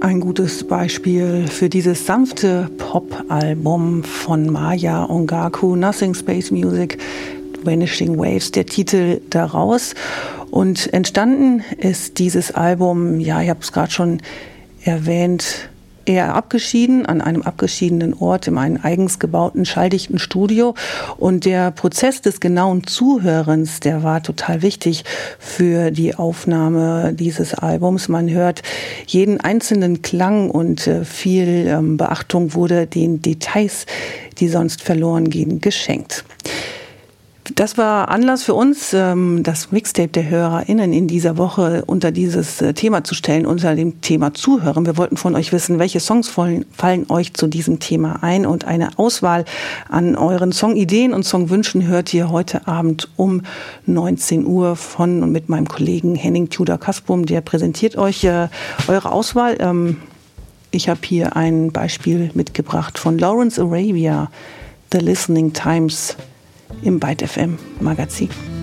Ein gutes Beispiel für dieses sanfte Pop-Album von Maya Ongaku, Nothing Space Music, Vanishing Waves, der Titel daraus. Und entstanden ist dieses Album, ja, ich habe es gerade schon erwähnt, eher abgeschieden, an einem abgeschiedenen Ort, in einem eigens gebauten, schalldichten Studio. Und der Prozess des genauen Zuhörens, der war total wichtig für die Aufnahme dieses Albums. Man hört jeden einzelnen Klang und viel Beachtung wurde den Details, die sonst verloren gehen, geschenkt. Das war Anlass für uns, das Mixtape der HörerInnen in dieser Woche unter dieses Thema zu stellen, unter dem Thema Zuhören. Wir wollten von euch wissen, welche Songs fallen euch zu diesem Thema ein, und eine Auswahl an euren Songideen und Songwünschen hört ihr heute Abend um 19 Uhr von und mit meinem Kollegen Henning Tudor-Kaspum. Der präsentiert euch eure Auswahl. Ich habe hier ein Beispiel mitgebracht von Lawrence Arabia, The Listening Times, im Byte FM Magazin.